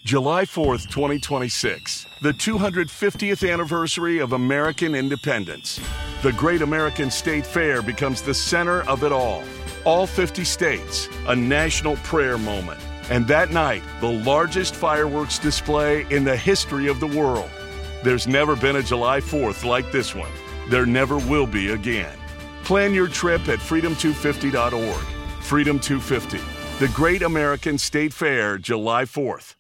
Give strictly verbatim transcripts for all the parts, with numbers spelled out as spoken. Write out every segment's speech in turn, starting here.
July fourth, twenty twenty-six, the two hundred fiftieth anniversary of American independence. The Great American State Fair becomes the center of it all. All fifty states, a national prayer moment. And that night, the largest fireworks display in the history of the world. There's never been a July fourth like this one. There never will be again. Plan your trip at freedom two fifty dot org. Freedom two fifty, the Great American State Fair, July fourth.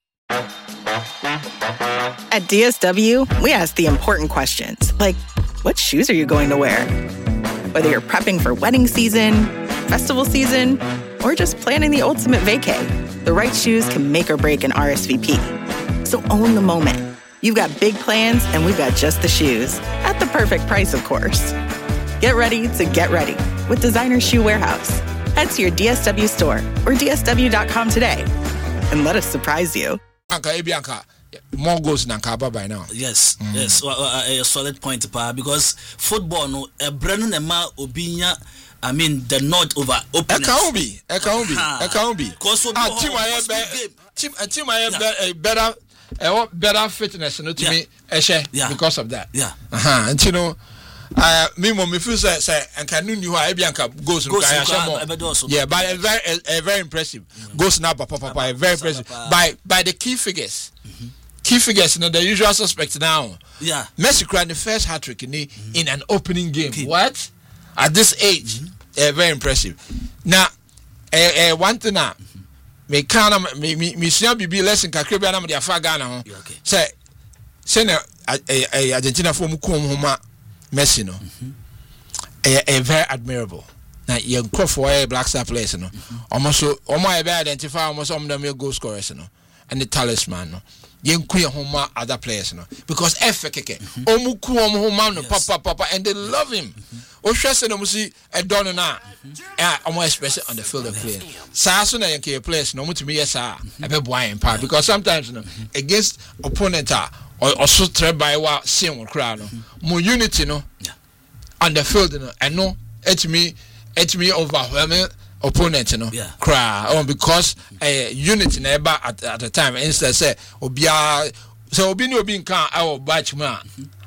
At D S W, we ask the important questions, like, what shoes are you going to wear? Whether you're prepping for wedding season, festival season, or just planning the ultimate vacay, the right shoes can make or break an R S V P. So own the moment. You've got big plans, and we've got just the shoes. At the perfect price, of course. Get ready to get ready with Designer Shoe Warehouse. Head to your D S W store or D S W dot com today and let us surprise you. More goals than Kaba by now. Yes, mm. yes, well, uh, a solid point, pa, because football, no, a Brennan and Ma Obinya, I mean, the not over open. It can't be, it can't be, it can't be. Because a team I have a better, a better fitness, no, to yeah. me, a share yeah. because of that. Yeah, uh-huh. And you know, uh, me, when me feel say, say, and can you how Bianca goes, goes yeah, but a very, a, a very impressive mm-hmm. goes now, papa, papa, papa, very impressive by by the key figures. Mm-hmm. Key figures, you know, the usual suspects now. Yeah. Messi cried the first hat trick in, mm-hmm. in an opening game. Okay. What? At this age, mm-hmm. uh, very impressive. Now, uh, uh, one thing now, me can't me me me see be lesson kakre bia na me dia fa Ghana ho. Say, say na Argentina for mu kom homa Messi no. Eh eh very admirable. Now, you go for a Black Star players, no. Almost so, almost identify almost some of them goal scorers, no, and the talisman, no. You queer home other players, no, because F K K, Omu Kuom home, papa, papa, and they love him. O stressing them see a donor now, I'm more expressive on the field of play. Sasuna and K players, no more to me, yes, sir, a bit wine part, because sometimes, you know, against opponent or also tread by what same crowd, more unity, no, on the field, you know, and no, it's me. It's me overwhelming opponent, you know. Yeah. Cry oh, because a uh, unity neighbor at at the time. Instead, say Obia, so Obi no Obi can our batch man.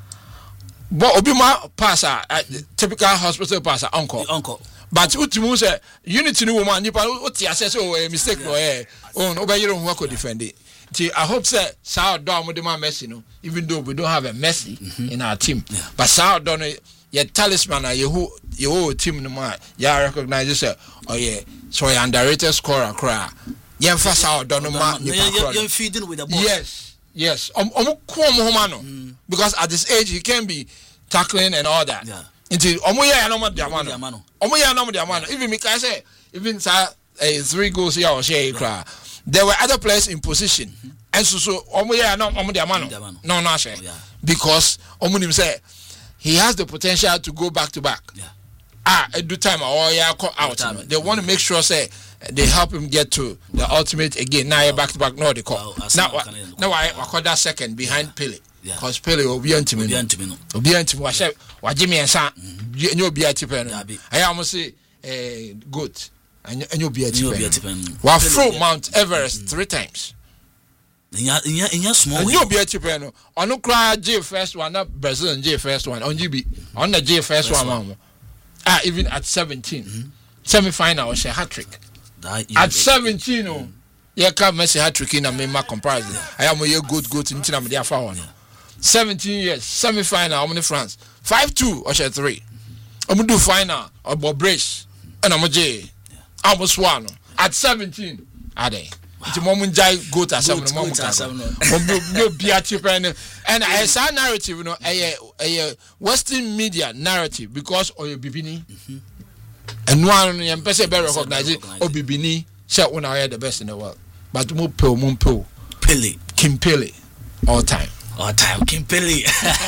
But Obi ma passer, uh, typical hospital passer, uncle, uncle. But Utimu say unity no woman. You what you say so a mistake no eh. Oh, no, but you don't work to defend it. I hope say Sao Dom with the man Messi, no. Even though we don't have a Messi mm-hmm. in our team, yeah. But Sao Dom. Your talisman, your whole your whole team no more. You recognize say, oh yeah, so you underrated scorer cry. You first out don't know you feeding with the ball. Yes, yes. Um, um, mm. Because at this age he can be tackling and all that. Yeah. Until omo ya no more diamano. Omo ya no more diamano. Even me can say, even sir, uh, three goals here or share cry. There were other players in position, mm-hmm. and so so omo ya no omo diamano. No, no, share. Yeah. Because omo him say. He has the potential to go back to back. Yeah. Ah, at the time, or yeah, call out. Time, they yeah. want to make sure, say, they help him get to the ultimate again. Now, oh. back to back. No, they call. Oh, now, now I, I call that second behind yeah. Pele. Because yeah. Pele will be on to me. Will be on to me. I said, what Jimmy and Sam, you'll be a tipper. I almost say, eh, good. And you'll be a tipper. While through Mount Everest three times. In your in your small you'll be a tipper. On no cry J first one, not Brazil and J first one. On G B. On the J first one, one. Ah, even at seventeen. Mm-hmm. Semi final was a hat trick. At seventeen, oh, yeah, come Messi hat trick in a main comparison. I am a year good, good in Tina Media for one. seventeen years, semi final, how many France? five two or three. I'm going to do final or Bob Brace. And I'm a J. Almost one. At seventeen, are they? It's a moment jai go to seven moment no be a cheaper and and I saw narrative, you know, a a Western media narrative because of your bibini and one and person better recognize it or bibini shall when I are the best in the world. But mo pill mo pill Pele Kim Pele all time. All time Kim Pele.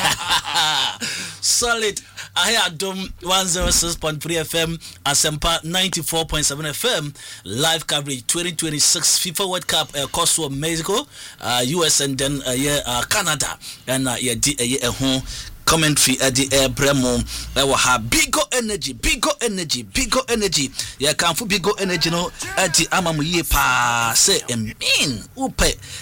Solid. I had Dom one oh six point three F M, Asempa ninety-four point seven F M, live coverage twenty twenty-six FIFA World Cup, uh, Kosovo, Mexico, uh, U S and then uh, yeah, uh, Canada, and uh, yeah, di, uh, yeah, uh, commentary at the air Bremo. I will have bigger energy, bigger energy, bigger energy. Yeah, come for bigger energy, no, at the Amamu ye pa say, and mean, upe,